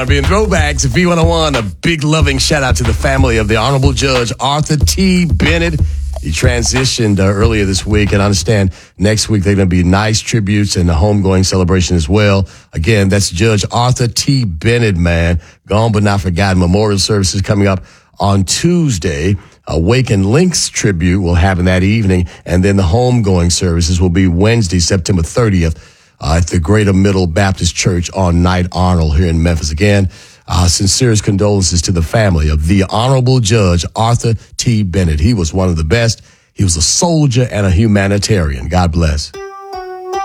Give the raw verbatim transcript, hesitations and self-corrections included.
Being throwbacks, V one oh one, a big loving shout out to the family of the Honorable Judge Arthur T. Bennett. He transitioned uh, earlier this week, and I understand next week there are going to be nice tributes and a homegoing celebration as well. Again, that's Judge Arthur T. Bennett, man. Gone but not forgotten. Memorial services coming up on Tuesday. Awaken Links tribute will happen that evening, and then the homegoing services will be Wednesday, September thirtieth. Uh, at the Greater Middle Baptist Church on Knight Arnold here in Memphis. Again, uh, sincerest condolences to the family of the Honorable Judge Arthur T. Bennett. He was one of the best. He was a soldier and a humanitarian. God bless.